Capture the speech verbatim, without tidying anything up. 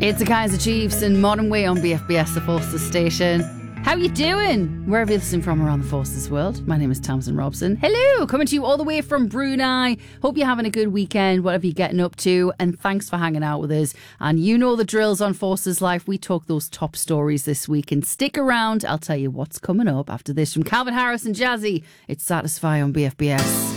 It's the Kaiser Chiefs in Modern Way on B F B S, the Forces station. How you doing? Wherever you're listening from around the Forces world. My name is Tamsin Robson. Hello, coming to you all the way from Brunei. Hope you're having a good weekend, whatever you're getting up to. And thanks for hanging out with us. And you know the drills on Forces Life. We talk those top stories this week. And stick around. I'll tell you what's coming up after this from Calvin Harris and Jazzy. It's Satisfy on B F B S.